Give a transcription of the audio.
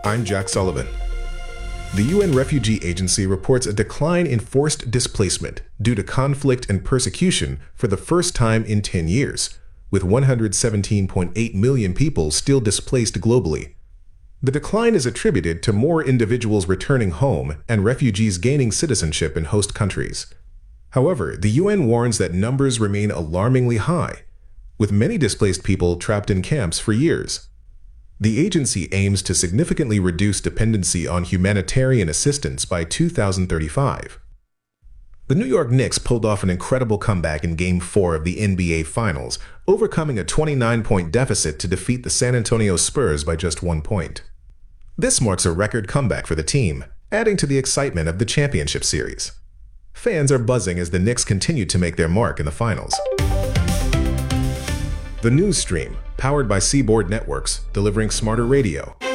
I'm Jack Sullivan. The UN Refugee Agency reports a decline in forced displacement due to conflict and persecution for the first time in 10 years, with 117.8 million people still displaced globally. The decline is attributed to more individuals returning home and refugees gaining citizenship in host countries. However, the UN warns that numbers remain alarmingly high, with many displaced people trapped in camps for years. The agency aims to significantly reduce dependency on humanitarian assistance by 2035. The New York Knicks pulled off an incredible comeback in Game 4 of the NBA Finals, overcoming a 29-point deficit to defeat the San Antonio Spurs by just 1 point. This marks a record comeback for the team, adding to the excitement of the championship series. Fans are buzzing as the Knicks continue to make their mark in the finals. The News Stream, powered by Seaboard Networks, delivering smarter radio.